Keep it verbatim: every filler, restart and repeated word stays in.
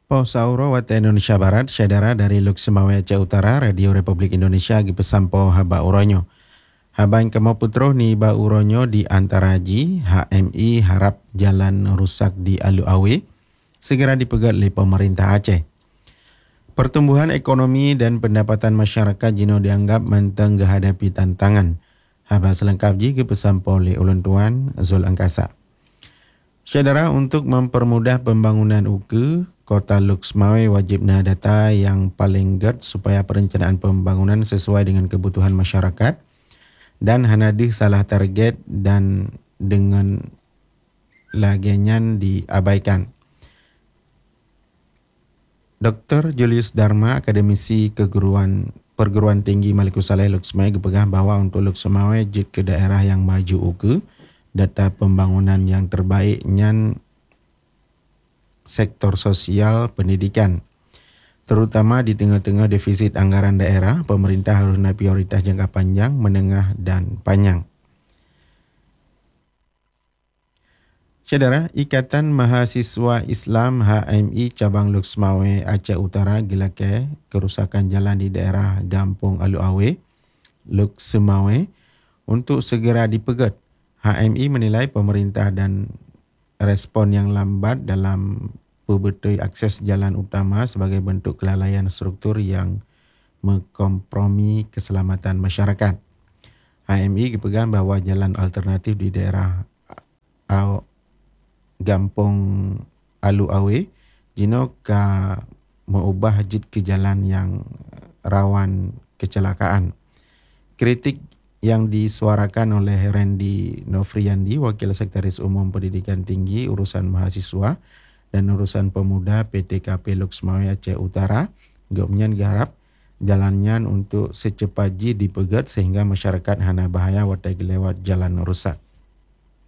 Sauro wata Indonesia Barat, saudara dari Luxemawe Aceh Utara, Radio Republik Indonesia gi pesampo haba uronyo. Habain kemo putro ni ba uronyo di antara ji, H M I harap jalan rusak di Alu Awe, segera dipegat oleh pemerintah Aceh. Pertumbuhan ekonomi dan pendapatan masyarakat jino dianggap menteng hadapi tantangan. Haba selengkap ji gi pesampo oleh ulun tuan Zul Angkasa. Saudara, untuk mempermudah pembangunan U K E, Kota Luxemawe wajibnya data yang paling ged supaya perencanaan pembangunan sesuai dengan kebutuhan masyarakat dan hanadih salah target dan dengan lagenyan diabaikan. Doktor Julius Dharma, akademisi keguruan perguruan tinggi Maliku Saleh Luxemawe, gepegah bahwa untuk Luxemawe jik ke daerah yang maju U K E, data pembangunan yang terbaik nyan sektor sosial pendidikan. Terutama di tengah-tengah defisit anggaran daerah, pemerintah harus naik prioritas jangka panjang, menengah dan panjang. Saudara, Ikatan Mahasiswa Islam H M I Cabang Luxemawe Aceh Utara gilake kerusakan jalan di daerah Gampung Alu Awe, Luxemawe untuk segera dipegat. H M I menilai pemerintah dan respon yang lambat dalam pembetui akses jalan utama sebagai bentuk kelalaian struktur yang mengkompromi keselamatan masyarakat. H M I dipegang bahwa jalan alternatif di daerah Gampung Alu Awe jino ka mengubah jid ke jalan yang rawan kecelakaan. Kritik yang disuarakan oleh Randy Nofriandi, Wakil Sekretaris Umum Pendidikan Tinggi Urusan Mahasiswa dan Urusan Pemuda P T K P Luxemawe Aceh Utara, gomnyan garap jalannya untuk secepat ji dipegat sehingga masyarakat hana bahaya watai lewat jalan rusak.